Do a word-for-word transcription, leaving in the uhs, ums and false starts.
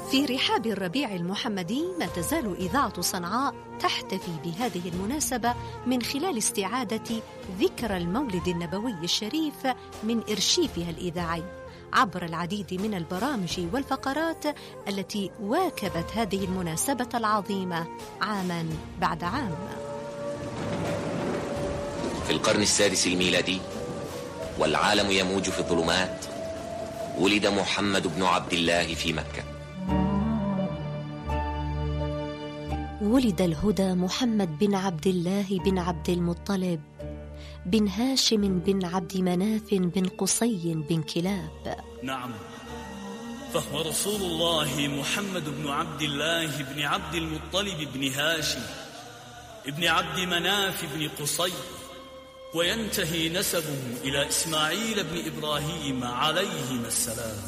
في رحاب الربيع المحمدي ما تزال إذاعة صنعاء تحتفي بهذه المناسبة من خلال استعادة ذكرى المولد النبوي الشريف من إرشيفها الإذاعي عبر العديد من البرامج والفقرات التي واكبت هذه المناسبة العظيمة عاما بعد عام. في القرن السادس الميلادي والعالم يموج في الظلمات، ولد محمد بن عبد الله في مكة. ولد الهدى محمد بن عبد الله بن عبد المطلب بن هاشم بن عبد مناف بن قصي بن كلاب. نعم، فهو رسول الله محمد بن عبد الله بن عبد المطلب بن هاشم ابن عبد مناف بن قصي، وينتهي نسبه إلى إسماعيل بن إبراهيم عليهما السلام.